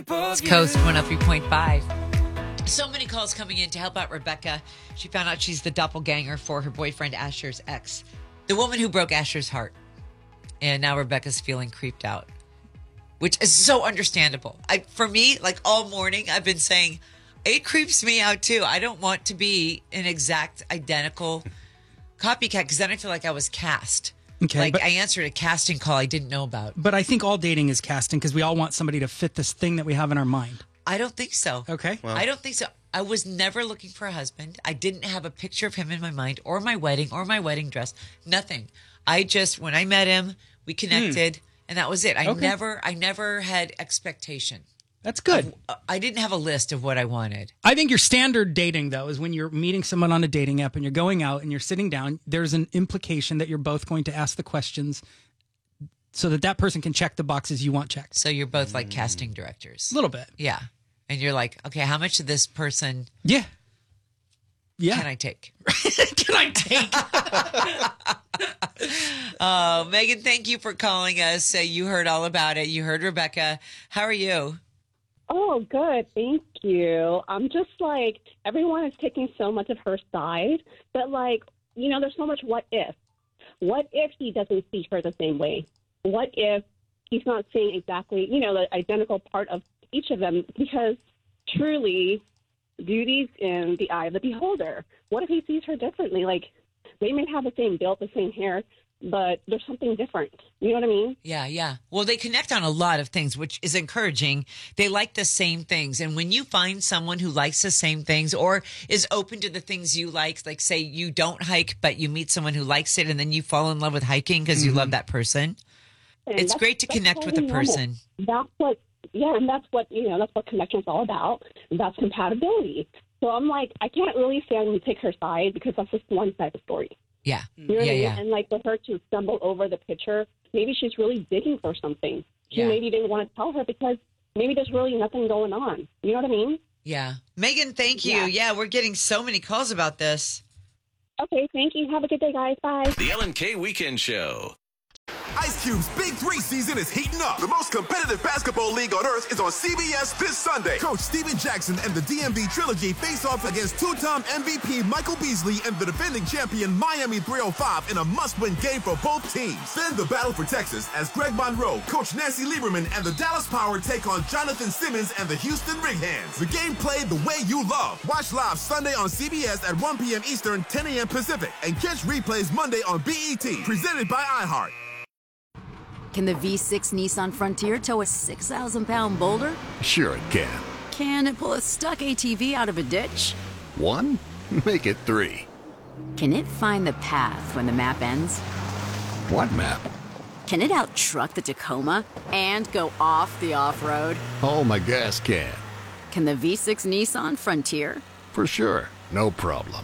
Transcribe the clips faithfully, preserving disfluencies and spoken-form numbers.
It's Coast one oh three point five. So many calls coming in to help out Rebecca. She found out she's the doppelganger for her boyfriend Asher's ex, the woman who broke Asher's heart. And now Rebecca's feeling creeped out, which is so understandable. I, for me, like all morning, I've been saying, it creeps me out too. I don't want to be an exact identical copycat because then I feel like I was cast. Okay, like but, I answered a casting call I didn't know about. But I think all dating is casting because we all want somebody to fit this thing that we have in our mind. I don't think so. Okay. Well. I don't think so. I was never looking for a husband. I didn't have a picture of him in my mind or my wedding or my wedding dress. Nothing. I just, when I met him, we connected mm. and that was it. I okay. never, I never had expectation. That's good. Of, I didn't have a list of what I wanted. I think your standard dating, though, is when you're meeting someone on a dating app and you're going out and you're sitting down, there's an implication that you're both going to ask the questions so that that person can check the boxes you want checked. So you're both like casting directors. A little bit. Yeah. And you're like, okay, how much of this person yeah. Yeah. can I take? Can I take? Oh, Megan, thank you for calling us. Uh, you heard all about it. You heard Rebecca. How are you? Oh, good. Thank you. I'm just like, everyone is taking so much of her side, but like, you know, there's so much what if. What if he doesn't see her the same way? What if he's not seeing exactly, you know, the identical part of each of them? Because truly, beauty's in the eye of the beholder. What if he sees her differently? Like, they may have the same build, the same hair, but there's something different. You know what I mean? Yeah, yeah. Well, they connect on a lot of things, which is encouraging. They like the same things. And when you find someone who likes the same things or is open to the things you like, like say you don't hike, but you meet someone who likes it and then you fall in love with hiking because mm-hmm. you love that person, and it's great to connect totally with a person. Normal. That's what, yeah, and that's what, you know, that's what connection's all about. That's compatibility. So I'm like, I can't really say I'm going to take her side because that's just one side of the story. Yeah. You know yeah, what I mean? yeah. And like for her to stumble over the picture, maybe she's really digging for something. She yeah. maybe didn't want to tell her because maybe there's really nothing going on. You know what I mean? Yeah. Megan, thank you. Yeah, yeah we're getting so many calls about this. Okay, thank you. Have a good day, guys. Bye. The Ellen K Weekend Show. Ice Cube's Big Three season is heating up. The most competitive basketball league on earth is on C B S this Sunday. Coach Steven Jackson and the D M V Trilogy face off against two-time M V P Michael Beasley and the defending champion Miami three oh five in a must-win game for both teams. Then the battle for Texas as Greg Monroe, Coach Nancy Lieberman, and the Dallas Power take on Jonathan Simmons and the Houston Rig Hands. The game played the way you love. Watch live Sunday on C B S at one p.m. Eastern, ten a.m. Pacific, and catch replays Monday on B E T. Presented by iHeart. Can the V six Nissan Frontier tow a six thousand pound boulder? Sure it can. Can it pull a stuck A T V out of a ditch? One? Make it three. Can it find the path when the map ends? What map? Can it out-truck the Tacoma and go off the off-road? Oh, my gas can. Can the V six Nissan Frontier? For sure. No problem.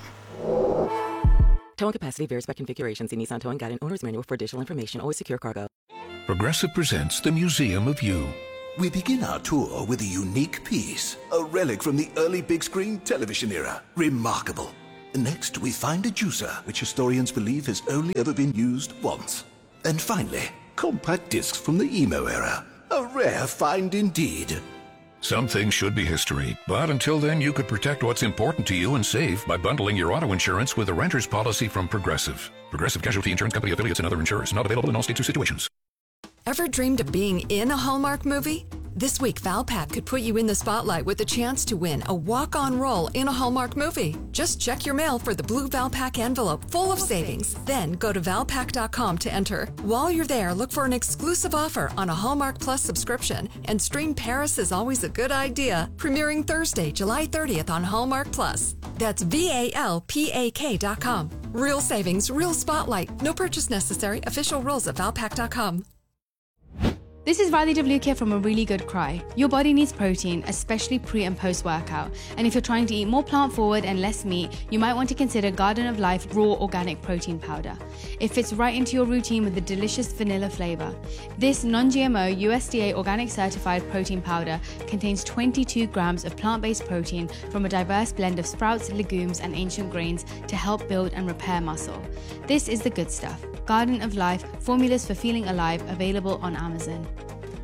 Towing capacity varies by configuration. See Nissan Towing Guide and Owner's Manual for additional information. Always secure cargo. Progressive presents the Museum of You. We begin our tour with a unique piece, a relic from the early big screen television era. Remarkable. Next, we find a juicer, which historians believe has only ever been used once. And finally, compact discs from the emo era. A rare find indeed. Some things should be history, but until then you could protect what's important to you and save by bundling your auto insurance with a renter's policy from Progressive. Progressive Casualty Insurance Company affiliates and other insurers. Not available in all states or situations. Ever dreamed of being in a Hallmark movie? This week, Valpak could put you in the spotlight with a chance to win a walk-on role in a Hallmark movie. Just check your mail for the blue Valpak envelope full of savings. Then go to valpak dot com to enter. While you're there, look for an exclusive offer on a Hallmark Plus subscription and stream Paris is Always a Good Idea, premiering Thursday, July thirtieth on Hallmark Plus. That's V A L P A K dot com. Real savings, real spotlight. No purchase necessary. Official rules at valpak dot com. This is Riley W. here from A Really Good Cry. Your body needs protein, especially pre and post workout. And if you're trying to eat more plant forward and less meat, you might want to consider Garden of Life Raw Organic Protein Powder. It fits right into your routine with a delicious vanilla flavor. This non-G M O U S D A organic certified protein powder contains twenty-two grams of plant-based protein from a diverse blend of sprouts, legumes, and ancient grains to help build and repair muscle. This is the good stuff. Garden of Life, formulas for feeling alive, available on Amazon.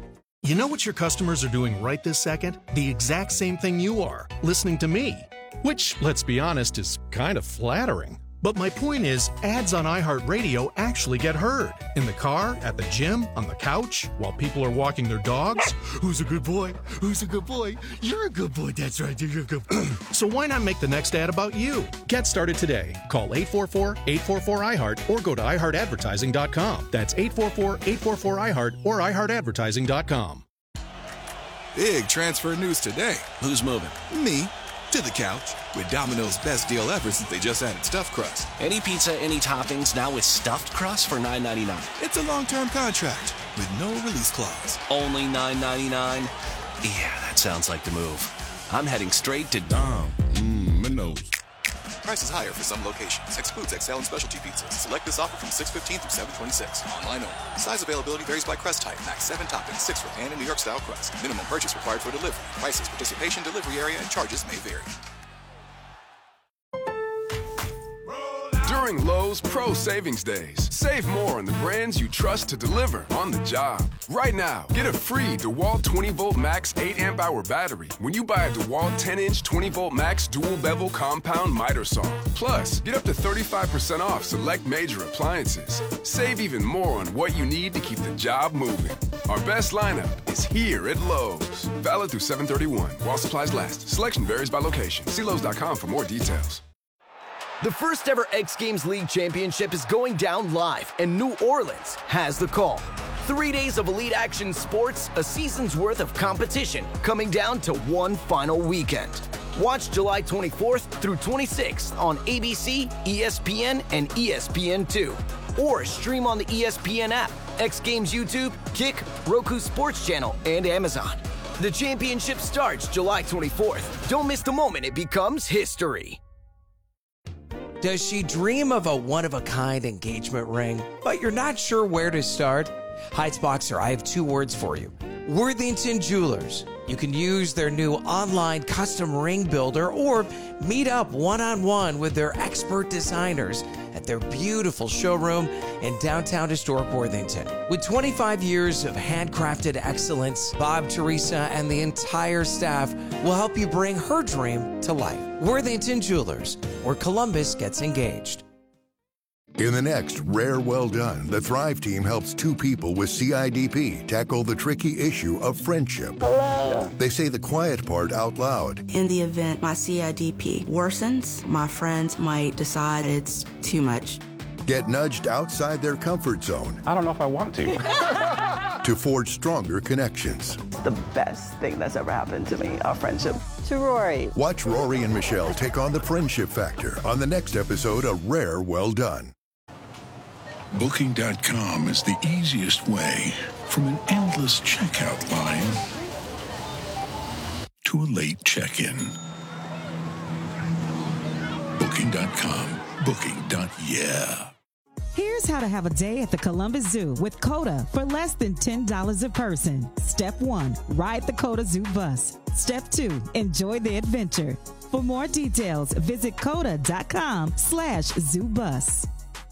You know what your customers are doing right this second? The exact same thing you are, listening to me. Which, let's be honest, is kind of flattering. But my point is, ads on iHeartRadio actually get heard. In the car, at the gym, on the couch, while people are walking their dogs. Who's a good boy? Who's a good boy? You're a good boy, that's right, you're a good boy. So why not make the next ad about you? Get started today. Call eight four four, eight four four, I heart or go to i heart advertising dot com. That's eight four four, eight four four, I heart or i heart advertising dot com. Big transfer news today. Who's moving? Me. To the couch with Domino's best deal ever since they just added stuffed crust. Any pizza, any toppings, now with stuffed crust for nine ninety-nine. It's a long-term contract with no release clause. Only nine ninety-nine? Yeah, that sounds like the move. I'm heading straight to Dom. Mmm, Minos. Prices higher for some locations. Excludes X L and specialty pizzas. Select this offer from six fifteen through seven twenty-six. Online only. Size availability varies by crust type. Max seven toppings, six for pan and New York style crust. Minimum purchase required for delivery. Prices, participation, delivery area, and charges may vary. During Lowe's Pro Savings Days, save more on the brands you trust to deliver on the job. Right now, get a free DeWalt twenty volt max eight amp hour battery when you buy a DeWalt ten inch twenty volt max dual bevel compound miter saw. Plus, get up to thirty-five percent off select major appliances. Save even more on what you need to keep the job moving. Our best lineup is here at Lowe's. Valid through seven thirty-one while supplies last. Selection varies by location. See Lowe's dot com for more details. The first ever X Games League Championship is going down live, and New Orleans has the call. Three days of elite action sports, a season's worth of competition, coming down to one final weekend. Watch July twenty-fourth through twenty-sixth on A B C, E S P N, and E S P N two. Or stream on the E S P N app, X Games YouTube, Kick, Roku Sports Channel, and Amazon. The championship starts July twenty-fourth. Don't miss the moment it becomes history. Does she dream of a one-of-a-kind engagement ring, but you're not sure where to start? Heights Boxer, I have two words for you. Worthington Jewelers. You can use their new online custom ring builder or meet up one-on-one with their expert designers at their beautiful showroom in downtown historic Worthington. With twenty-five years of handcrafted excellence, Bob, Teresa, and the entire staff will help you bring her dream to life. Worthington Jewelers, where Columbus gets engaged. In the next Rare Well Done, the Thrive team helps two people with C I D P tackle the tricky issue of friendship. Hello. They say the quiet part out loud. In the event my C I D P worsens, my friends might decide it's too much. Get nudged outside their comfort zone. I don't know if I want to. To forge stronger connections. The best thing that's ever happened to me, our friendship. To Rory. Watch Rory and Michelle take on the friendship factor on the next episode of Rare Well Done. Booking dot com is the easiest way from an endless checkout line to a late check-in. Booking dot com. Booking. Yeah. Here's how to have a day at the Columbus Zoo with COTA for less than ten dollars a person. Step one, ride the COTA Zoo bus. Step two, enjoy the adventure. For more details, visit COTA dot com slash zoo bus.